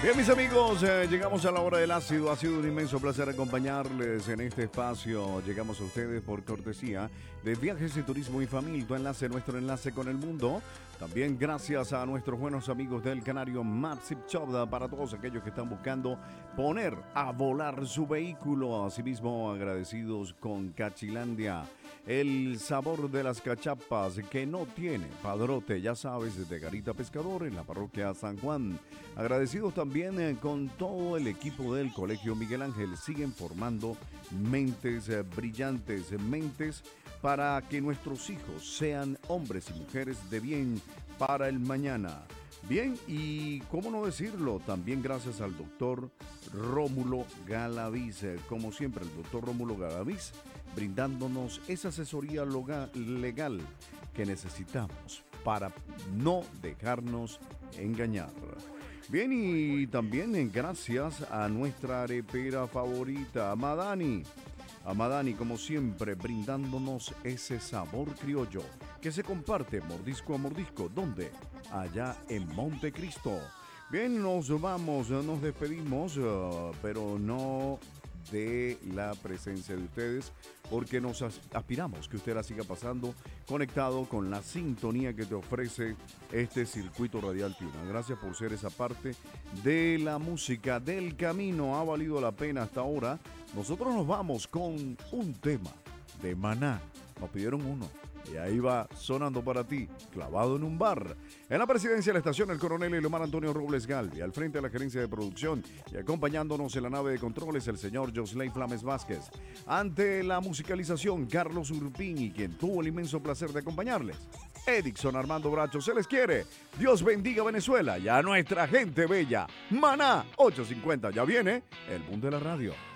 Bien, mis amigos, llegamos a la hora del ácido. Ha sido un inmenso placer acompañarles en este espacio. Llegamos a ustedes por cortesía de Viajes y Turismo y Familia, tu enlace, nuestro enlace con el mundo. También gracias a nuestros buenos amigos del Canario Maps Shop, para todos aquellos que están buscando poner a volar su vehículo. Asimismo, agradecidos con Cachilandia, el sabor de las cachapas que no tiene padrote, ya sabes, desde Garita Pescador en la parroquia San Juan. Agradecidos también con todo el equipo del Colegio Miguel Ángel. Siguen formando mentes brillantes, mentes para que nuestros hijos sean hombres y mujeres de bien para el mañana. Bien, y cómo no decirlo, también gracias al doctor Rómulo Galaviz, como siempre el doctor Rómulo Galaviz, brindándonos esa asesoría legal que necesitamos para no dejarnos engañar. Bien, y también gracias a nuestra arepera favorita, Madani. A Madani, como siempre, brindándonos ese sabor criollo que se comparte mordisco a mordisco. ¿Dónde? Allá en Montecristo. Bien, nos vamos, nos despedimos, pero no de la presencia de ustedes, porque nos aspiramos que usted la siga pasando conectado con la sintonía que te ofrece este circuito radial Tuna. Gracias por ser esa parte de la música del camino. Ha valido la pena hasta ahora. Nosotros nos vamos con un tema de Maná. Nos pidieron uno y ahí va sonando para ti, clavado en un bar. En la presidencia de la estación, el coronel Elomar Antonio Robles Galvi, al frente de la gerencia de producción y acompañándonos en la nave de controles, el señor Josley Flames Vázquez. Ante la musicalización, Carlos Urpini, quien tuvo el inmenso placer de acompañarles, Edixon Armando Bracho. Se les quiere. Dios bendiga Venezuela y a nuestra gente bella. Maná 850, ya viene el boom de la radio.